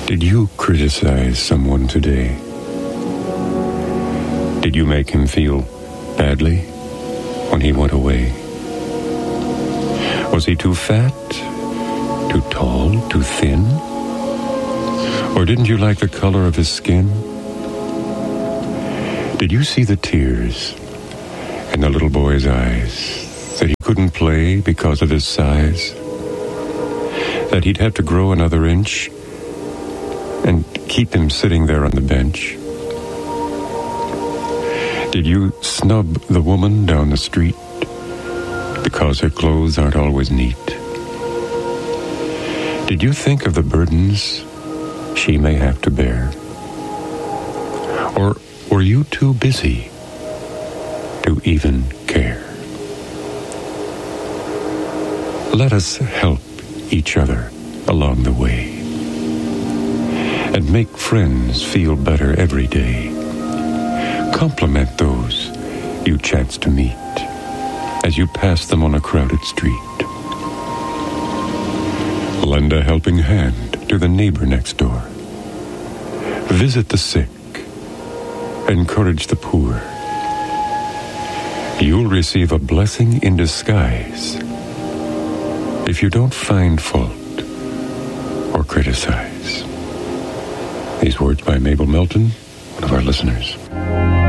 Did you criticize someone today? Did you make him feel badly when he went away? Was he too fat, too tall, too thin? Or didn't you like the color of his skin? Did you see the tears in the little boy's eyes that he couldn't play because of his size? That he'd have to grow another inch and keep him sitting there on the bench? Did you snub the woman down the street because her clothes aren't always neat? Did you think of the burdens she may have to bear? Or were you too busy to even care? Let us help each other along the way and make friends feel better every day. Compliment those you chance to meet as you pass them on a crowded street. Lend a helping hand to the neighbor next door. Visit the sick. Encourage the poor. You'll receive a blessing in disguise if you don't find fault or criticize. These words by Mabel Melton, one of our listeners.